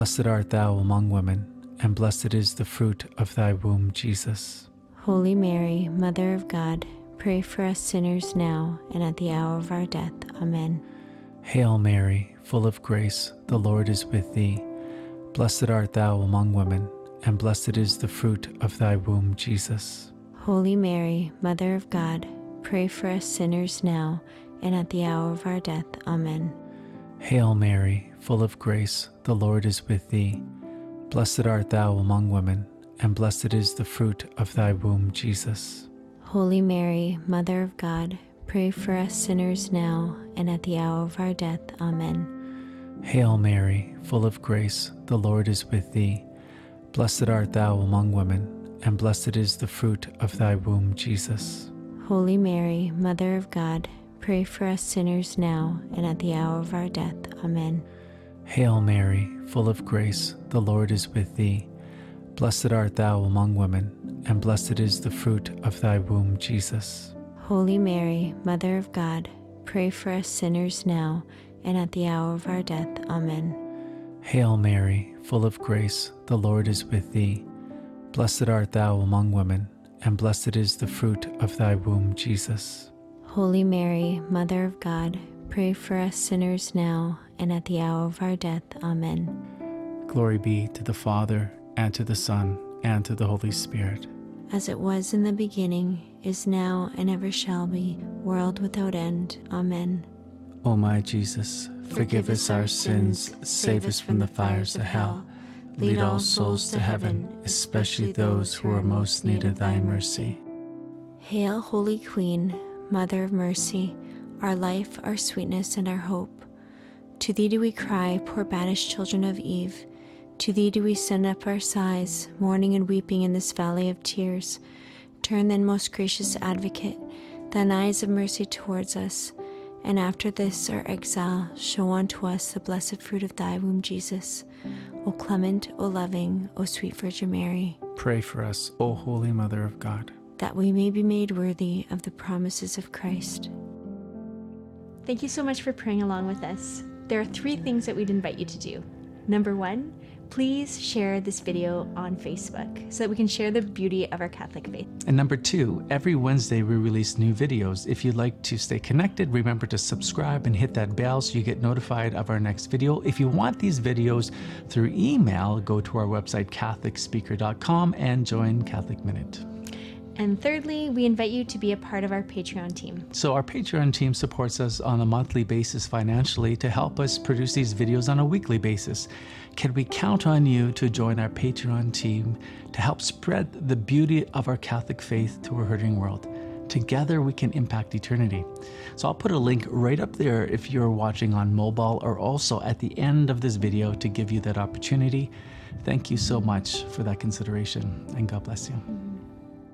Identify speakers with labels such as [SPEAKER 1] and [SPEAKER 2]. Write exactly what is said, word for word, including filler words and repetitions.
[SPEAKER 1] Blessed art thou among women, and blessed is the fruit of thy womb, Jesus.
[SPEAKER 2] Holy Mary, Mother of God, pray for us sinners now and at the hour of our death. Amen.
[SPEAKER 1] Hail Mary, full of grace, the Lord is with thee. Blessed art thou among women, and blessed is the fruit of thy womb, Jesus.
[SPEAKER 2] Holy Mary, Mother of God, pray for us sinners now and at the hour of our death. Amen.
[SPEAKER 1] Hail Mary, full of grace, the Lord is with thee. Blessed art thou among women, and blessed is the fruit of thy womb, Jesus.
[SPEAKER 2] Holy Mary, Mother of God, pray for us sinners now and at the hour of our death. Amen.
[SPEAKER 1] Hail Mary, full of grace, the Lord is with thee. Blessed art thou among women, and blessed is the fruit of thy womb, Jesus.
[SPEAKER 2] Holy Mary, Mother of God, pray for us sinners now and at the hour of our death. Amen.
[SPEAKER 1] Hail Mary, full of grace, the Lord is with thee. Blessed art thou among women, and blessed is the fruit of thy womb, Jesus.
[SPEAKER 2] Holy Mary, Mother of God, pray for us sinners now and at the hour of our death. Amen.
[SPEAKER 1] Hail Mary, full of grace, the Lord is with thee. Blessed art thou among women, and blessed is the fruit of thy womb, Jesus.
[SPEAKER 2] Holy Mary, Mother of God, pray for us sinners now and at the hour of our death. Amen.
[SPEAKER 1] Glory be to the Father, and to the Son, and to the Holy Spirit.
[SPEAKER 2] As it was in the beginning, is now, and ever shall be, world without end. Amen.
[SPEAKER 1] O my Jesus, forgive us our sins, save us from the fires of hell. Lead all souls to heaven, especially those who are most in need of thy mercy.
[SPEAKER 2] Hail, Holy Queen, Mother of Mercy, our life, our sweetness, and our hope. To thee do we cry, poor banished children of Eve. To thee do we send up our sighs, mourning and weeping in this valley of tears. Turn then, most gracious Advocate, thine eyes of mercy towards us, and after this our exile, show unto us the blessed fruit of thy womb, Jesus. O clement, O loving, O sweet Virgin Mary,
[SPEAKER 1] Pray for us, O Holy Mother of God.
[SPEAKER 2] that we may be made worthy of the promises of Christ.
[SPEAKER 3] Thank you so much for praying along with us. There are three things that we'd invite you to do. Number one, please share this video on Facebook so that we can share the beauty of our Catholic faith.
[SPEAKER 4] And number two, every Wednesday we release new videos. If you'd like to stay connected, remember to subscribe and hit that bell so you get notified of our next video. If you want these videos through email, go to our website catholic speaker dot com and join Catholic Minute.
[SPEAKER 3] And thirdly, we invite you to be a part of our Patreon team.
[SPEAKER 4] So our Patreon team supports us on a monthly basis financially to help us produce these videos on a weekly basis. Can we count on you to join our Patreon team to help spread the beauty of our Catholic faith to a hurting world? Together we can impact eternity. So I'll put a link right up there if you're watching on mobile, or also at the end of this video to give you that opportunity. Thank you so much for that consideration, and God bless you.